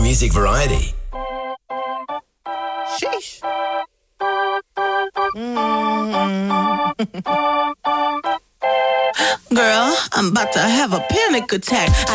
Music Variety. Sheesh. Girl, I'm about to have a panic attack.